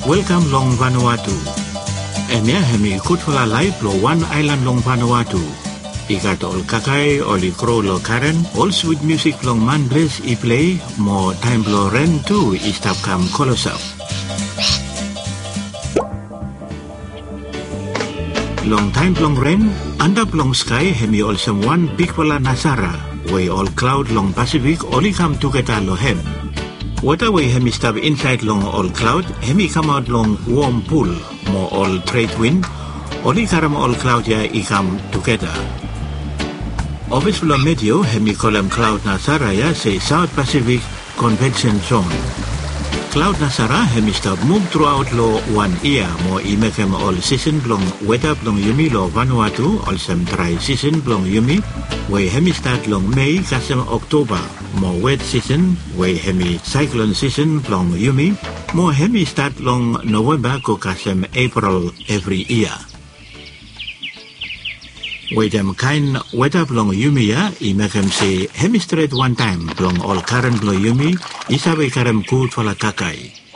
Welcome long Vanuatu. Enya hemi kutfula live lo one island long Vanuatu. Ikat ol kakai oli crow lo Karen, all sweet music long mandres I play, mo time lo ren too istap kam kolosap. Long time long rain, andap long sky hemi all some one big wala Nasara, way all cloud long Pacific only come together lo hem. Water way hemi stab inside long all cloud, hemi come out long warm pool, more all trade wind, only karam all cloud ya I come together. Office lo medio hemi kolam cloud Nasara ya say South Pacific Convention Zone. Cloud Nasara hemi stab move throughout lo 1 year, mo I make him all season blong weather blong yumi lo Vanuatu, all some dry season blong yumi, way hemi start long May kasem October, more wet season, way hemi cyclone season blong yumi, more hemi start long November ko kasem April every year. Way them kind weather blong yumi ya, I make him say hemi straight one time blong all current blong yumi, isabe karam cool for la kakai.